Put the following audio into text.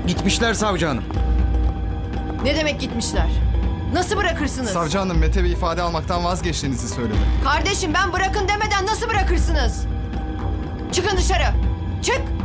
Gitmişler savcı hanım. Ne demek gitmişler? Nasıl bırakırsınız? Savcı hanım Mete Bey ifade almaktan vazgeçtiğinizi söyledi. Kardeşim ben bırakın demeden nasıl bırakırsınız? Çıkın dışarı. Çık.